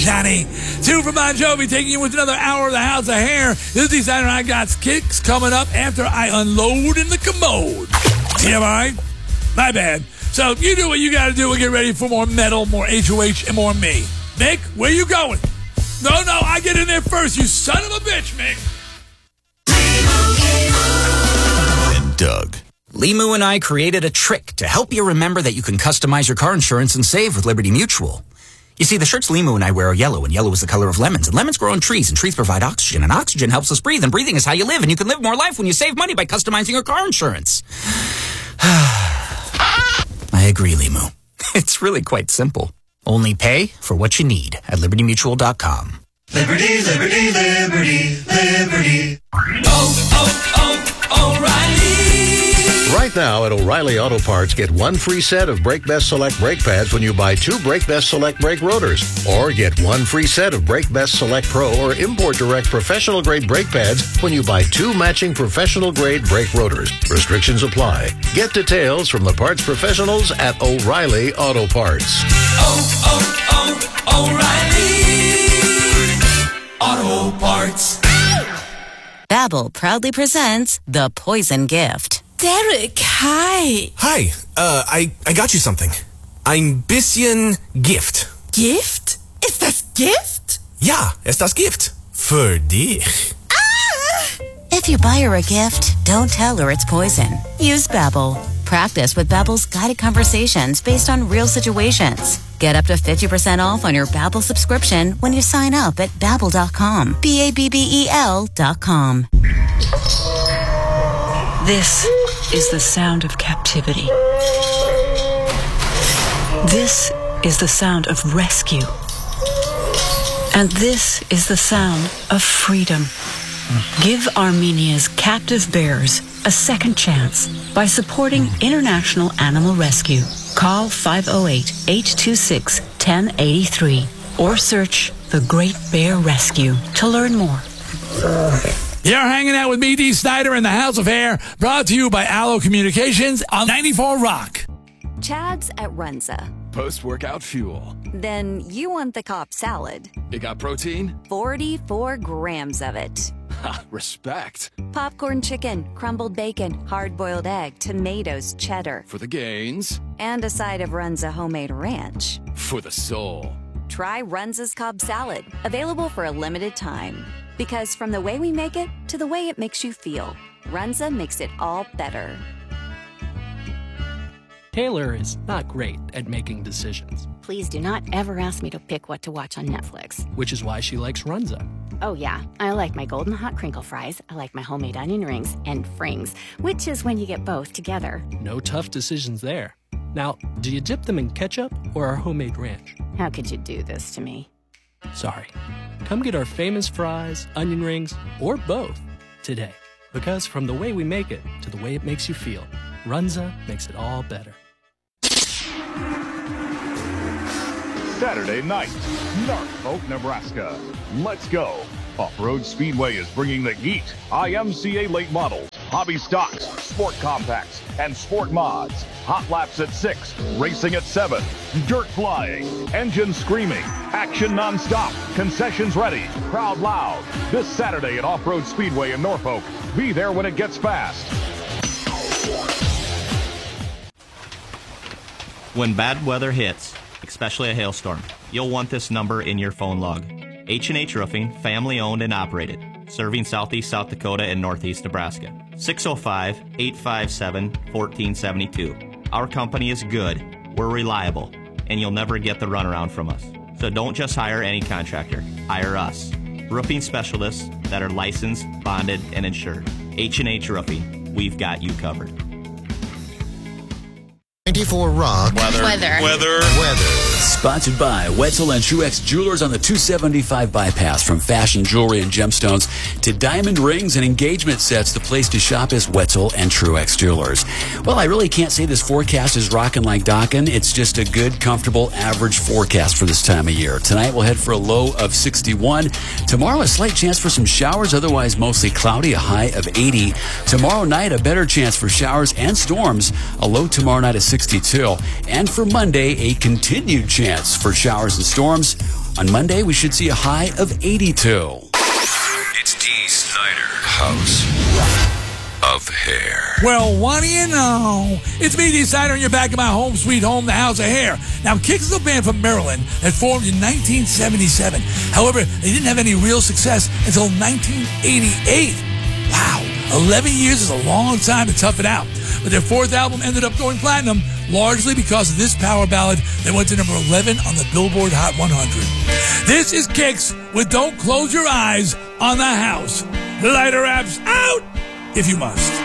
Johnny. 2 from Bon Jovi, taking you with another hour of the House of Hair. This is Designer. I got kicks coming up after I unload in the commode. Yeah, all right? My bad. So you do what you got to do and get ready for more metal, more HOH, and more me. Mick, where you going? No, I get in there first, you son of a bitch, Mick. And Doug. Limu and I created a trick to help you remember that you can customize your car insurance and save with Liberty Mutual. You see, the shirts Limu and I wear are yellow, and yellow is the color of lemons, and lemons grow on trees, and trees provide oxygen, and oxygen helps us breathe, and breathing is how you live, and you can live more life when you save money by customizing your car insurance. I agree, Limu. It's really quite simple. Only pay for what you need at LibertyMutual.com. Liberty, liberty, liberty, liberty. O'Reilly. Right now at O'Reilly Auto Parts, get 1 free set of Brake Best Select brake pads when you buy 2 Brake Best Select brake rotors. Or get 1 free set of Brake Best Select Pro or Import Direct professional grade brake pads when you buy 2 matching professional grade brake rotors. Restrictions apply. Get details from the parts professionals at O'Reilly Auto Parts. O'Reilly Auto Parts. Babbel proudly presents The Poison Gift. Derek, hi. Hi, I got you something. Ein bisschen Gift. Gift? Ist das Gift? Ja, ist das Gift. Für dich. If you buy her a gift, don't tell her it's poison. Use Babbel. Practice with Babbel's guided conversations based on real situations. Get up to 50% off on your Babbel subscription when you sign up at Babbel.com. Babbel.com. This is the sound of captivity. This is the sound of rescue. And this is the sound of freedom. Give Armenia's captive bears a second chance by supporting International Animal Rescue. Call 508-826-1083 or search The Great Bear Rescue to learn more. You're hanging out with me, Dee Snider, in the House of Hair, brought to you by Allo Communications on 94 Rock. Chad's at Runza. Post-workout fuel. Then you want the Cobb salad. It got protein? 44 grams of it. Ha, respect. Popcorn chicken, crumbled bacon, hard-boiled egg, tomatoes, cheddar. For the gains. And a side of Runza homemade ranch. For the soul. Try Runza's Cobb salad, available for a limited time. Because from the way we make it to the way it makes you feel, Runza makes it all better. Taylor is not great at making decisions. Please do not ever ask me to pick what to watch on Netflix. Which is why she likes Runza. Oh yeah, I like my golden hot crinkle fries, I like my homemade onion rings, and frings, which is when you get both together. No tough decisions there. Now, do you dip them in ketchup or our homemade ranch? How could you do this to me? Sorry. Come get our famous fries, onion rings, or both today. Because from the way we make it to the way it makes you feel, Runza makes it all better. Saturday night, Norfolk, Nebraska. Let's go. Off-Road Speedway is bringing the heat. IMCA late models, hobby stocks, sport compacts, and sport mods. Hot laps at 6, racing at 7, dirt flying, engine screaming, action nonstop, concessions ready, crowd loud. This Saturday at Off-Road Speedway in Norfolk. Be there when it gets fast. When bad weather hits, especially a hailstorm, you'll want this number in your phone log. H&H Roofing, family owned and operated, serving southeast South Dakota and northeast Nebraska. 605-857-1472. Our company is good, we're reliable, and you'll never get the runaround from us. So don't just hire any contractor, hire us. Roofing specialists that are licensed, bonded, and insured. H&H Roofing, we've got you covered. 94 Rock. Weather. Sponsored by Wetzel and Truex Jewelers on the 275 bypass. From fashion jewelry and gemstones to diamond rings and engagement sets, the place to shop is Wetzel and Truex Jewelers. Well, I really can't say this forecast is rocking like dockin'. It's just a good, comfortable, average forecast for this time of year. Tonight we'll head for a low of 61. Tomorrow a slight chance for some showers, otherwise mostly cloudy, a high of 80. Tomorrow night a better chance for showers and storms, a low tomorrow night of 62. And for Monday, a continued chance for showers and storms, On Monday, we should see a high of 82. It's Dee Snider, House of Hair. Well, what do you know? It's me, Dee Snider, and you're back in my home sweet home, the House of Hair. Now, Kix is a band from Maryland that formed in 1977. However, they didn't have any real success until 1988. Wow, 11 years is a long time to tough it out. But their fourth album ended up going platinum, largely because of this power ballad that went to number 11 on the Billboard Hot 100. This is Kix with Don't Close Your Eyes on the House. The lighter apps out if you must.